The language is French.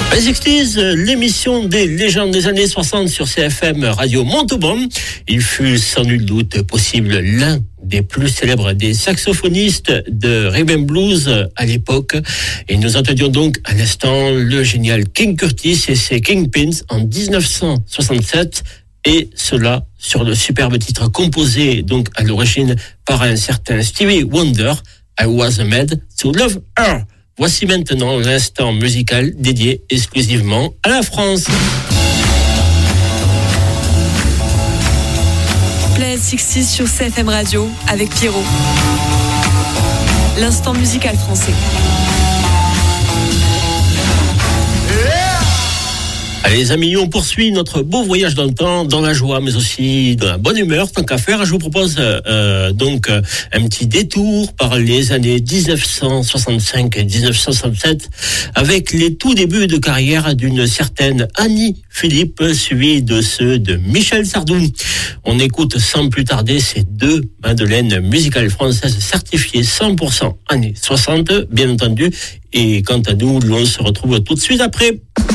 Les 60s, l'émission des légendes des années 60 sur CFM Radio Montauban. Il fut sans nul doute possible l'un des plus célèbres des saxophonistes de rhythm and blues à l'époque. Et nous entendions donc à l'instant le génial King Curtis et ses Kingpins en 1967. Et cela sur le superbe titre composé donc à l'origine par un certain Stevie Wonder, I Was Made to Love Her. Voici maintenant l'instant musical dédié exclusivement à la France. Play 60 sur CFM Radio avec Pierrot. L'instant musical français. Allez les amis, on poursuit notre beau voyage dans le temps, dans la joie, mais aussi dans la bonne humeur, tant qu'à faire. Je vous propose donc un petit détour par les années 1965 et 1967, avec les tout débuts de carrière d'une certaine Annie Philippe, suivi de ceux de Michel Sardou. On écoute sans plus tarder ces deux madeleines musicales françaises certifiées 100% années 60, bien entendu. Et quant à nous, l'on se retrouve tout de suite après.